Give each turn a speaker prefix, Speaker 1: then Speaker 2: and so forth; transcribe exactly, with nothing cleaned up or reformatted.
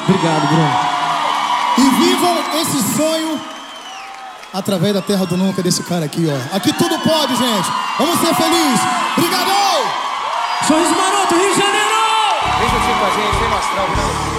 Speaker 1: Obrigado, Bruno.
Speaker 2: E vivam esse sonho através da terra do nunca desse cara aqui, ó. Aqui tudo pode, gente. Vamos ser felizes. Obrigado!
Speaker 1: Sorriso Maroto, Rio de Janeiro!
Speaker 3: Vem juntinho com a gente, vem mostrar o grande.